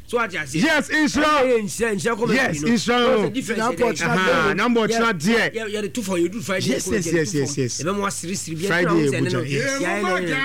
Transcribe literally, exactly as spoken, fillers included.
so what you say yes insurance yes insurance ah number try there yeah yeah the two for you do Friday yes yes yes yes yes e be mo asiri siri bi Friday